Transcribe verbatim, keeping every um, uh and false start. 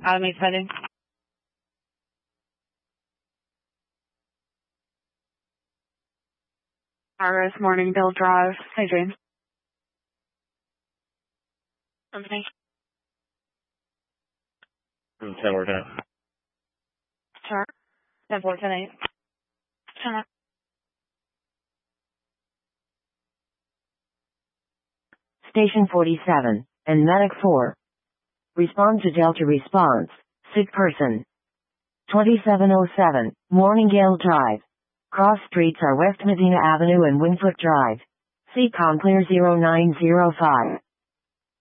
Alameda heading. R S Morningdale Drive. Hey, James. Company. ten four ten. Sure. ten four ten eight. Sure. Station forty-seven, and Medic four. Respond to Delta response. Sick person. twenty-seven oh seven, Morningdale Drive. Cross streets are West Medina Avenue and Wingfoot Drive. C COM clear zero nine zero five.